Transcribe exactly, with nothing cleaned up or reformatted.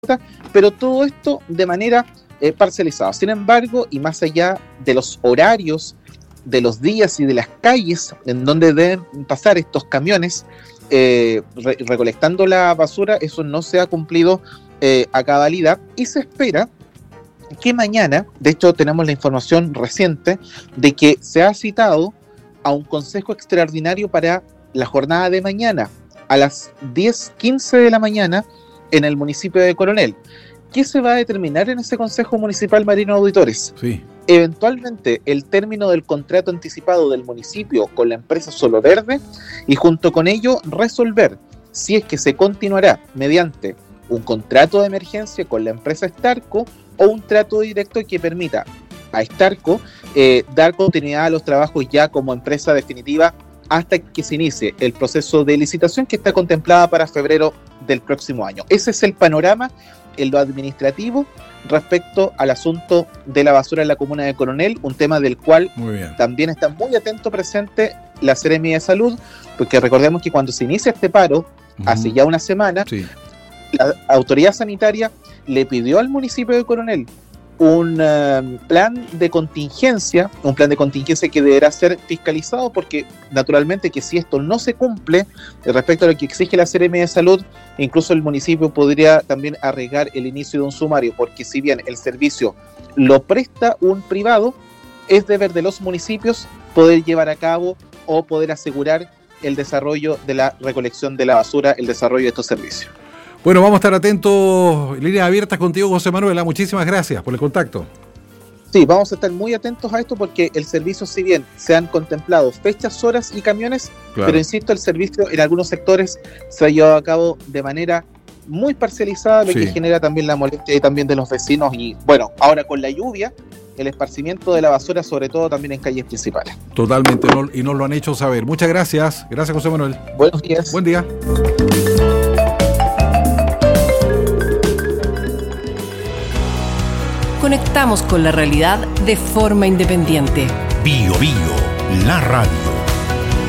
pero todo esto de manera eh, parcializada. Sin embargo, y más allá de los horarios, de los días y de las calles en donde deben pasar estos camiones eh, re- recolectando la basura, eso no se ha cumplido eh, a cabalidad, y se espera que mañana, de hecho tenemos la información reciente de que se ha citado a un consejo extraordinario para la jornada de mañana a las diez quince de la mañana en el municipio de Coronel. ¿Qué se va a determinar en ese Consejo Municipal, Marino Auditores? Sí. Eventualmente el término del contrato anticipado del municipio con la empresa Solo Verde, y junto con ello resolver si es que se continuará mediante un contrato de emergencia con la empresa Starco o un trato directo que permita a Starco eh, dar continuidad a los trabajos ya como empresa definitiva hasta que se inicie el proceso de licitación que está contemplada para febrero del próximo año. Ese es el panorama en lo administrativo respecto al asunto de la basura en la comuna de Coronel, un tema del cual también está muy atento presente la Seremi de Salud, porque recordemos que cuando se inicia este paro, uh-huh. hace ya una semana, sí. la autoridad sanitaria le pidió al municipio de Coronel un uh, plan de contingencia, un plan de contingencia que deberá ser fiscalizado, porque naturalmente que si esto no se cumple respecto a lo que exige la Seremi de Salud, incluso el municipio podría también arriesgar el inicio de un sumario, porque si bien el servicio lo presta un privado, es deber de los municipios poder llevar a cabo o poder asegurar el desarrollo de la recolección de la basura, el desarrollo de estos servicios. Bueno, vamos a estar atentos, líneas abiertas contigo, José Manuel. Muchísimas gracias por el contacto. Sí, vamos a estar muy atentos a esto porque el servicio, si bien se han contemplado fechas, horas y camiones, claro. pero insisto, el servicio en algunos sectores se ha llevado a cabo de manera muy parcializada, lo sí. que genera también la molestia y también de los vecinos. Y bueno, ahora con la lluvia, el esparcimiento de la basura, sobre todo también en calles principales. Totalmente, no, y nos lo han hecho saber. Muchas gracias. Gracias, José Manuel. Buenos días. Buen día. Conectamos con la realidad de forma independiente. Bio Bio, la radio.